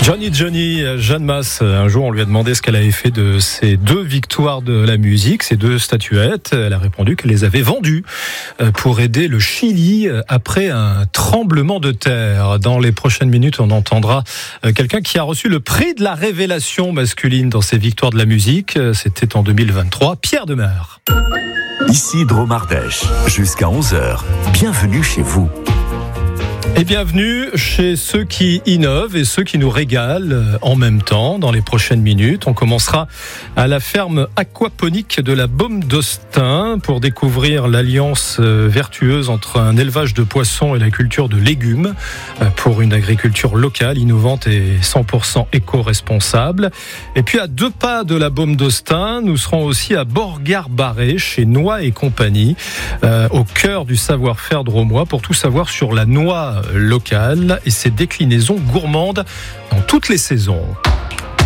Jeanne Masse, un jour on lui a demandé ce qu'elle avait fait de ces 2 victoires de la musique, ces 2 statuettes. Elle a répondu qu'elle les avait vendues pour aider le Chili après un tremblement de terre. Dans les prochaines minutes, on entendra quelqu'un qui a reçu le prix de la révélation masculine dans ces victoires de la musique. C'était en 2023, Pierre Demar. Ici Drôme Ardèche, jusqu'à 11h. Bienvenue chez vous. Et bienvenue chez ceux qui innovent et ceux qui nous régalent en même temps. Dans les prochaines minutes, on commencera à la ferme aquaponique de la Baume d'Austin pour découvrir l'alliance vertueuse entre un élevage de poissons et la culture de légumes pour une agriculture locale, innovante et 100% éco-responsable. Et puis à 2 pas de la Baume d'Austin, nous serons aussi à Borgard-Barré chez Noix et compagnie, au cœur du savoir-faire drômois pour tout savoir sur la noix locale et ses déclinaisons gourmandes dans toutes les saisons.